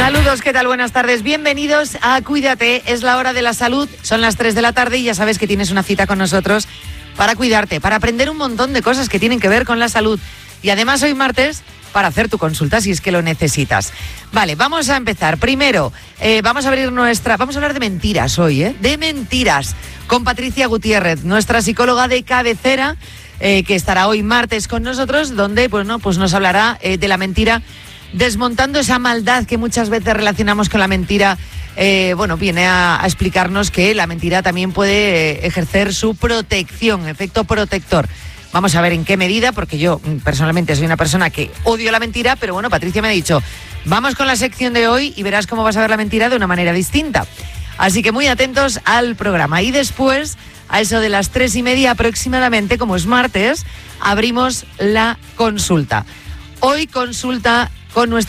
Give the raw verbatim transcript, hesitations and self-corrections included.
Saludos, ¿qué tal? Buenas tardes. Bienvenidos a Cuídate. Es la hora de la salud. Son las tres de la tarde y ya sabes que tienes una cita con nosotros para cuidarte, para aprender un montón de cosas que tienen que ver con la salud. Y además hoy martes para hacer tu consulta si es que lo necesitas. Vale, vamos a empezar. Primero, eh, vamos a abrir nuestra... Vamos a hablar de mentiras hoy, ¿eh? De mentiras. Con Patricia Gutiérrez, nuestra psicóloga de cabecera, eh, que estará hoy martes con nosotros, donde bueno, pues nos hablará eh, de la mentira, desmontando esa maldad que muchas veces relacionamos con la mentira. Eh, bueno, viene a, a explicarnos que la mentira también puede eh, ejercer su protección, efecto protector. Vamos a ver en qué medida, porque yo personalmente soy una persona que odio la mentira, pero bueno, Patricia me ha dicho, vamos con la sección de hoy y verás cómo vas a ver la mentira de una manera distinta. Así que muy atentos al programa. Y después, a eso de las tres y media aproximadamente, como es martes, abrimos la consulta. Hoy consulta con nuestra